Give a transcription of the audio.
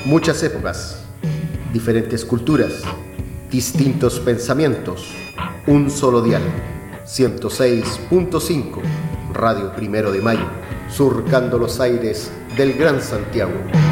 Muchas épocas, diferentes culturas, distintos pensamientos, un solo dial. 106.5, Radio Primero de Mayo, surcando los aires del Gran Santiago.